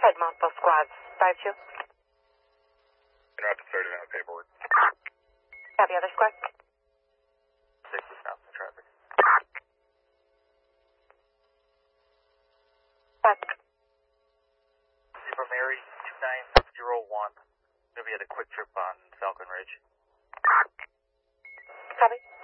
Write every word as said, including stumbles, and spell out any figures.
Head multiple squads. five two. Interrupt started out paperwork. Copy, other squad. Six is now in traffic. Five. Zebra Mary two nine zero one. Maybe had a quick trip on Falcon Ridge. Copy.